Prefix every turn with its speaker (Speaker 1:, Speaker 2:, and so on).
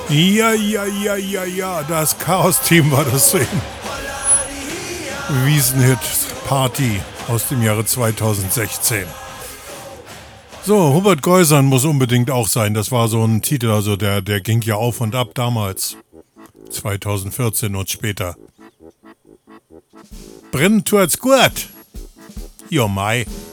Speaker 1: Ja, das Chaos-Team war das zu sehen. Wiesenhit Party aus dem Jahre 2016. So, Hubert Geusern muss unbedingt auch sein. Das war so ein Titel, also der ging ja auf und ab damals. 2014 und später. Brennen tut's gut. Jo, Mai.